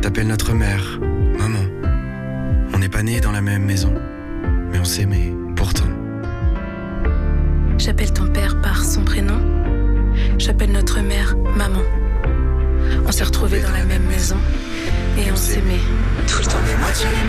T'appelles notre mère, maman. On n'est pas nés dans la même maison, mais on s'aimait pourtant. J'appelle ton père par son prénom. J'appelle notre mère maman. On s'est retrouvés dans la même maison et on s'aimait tout le temps.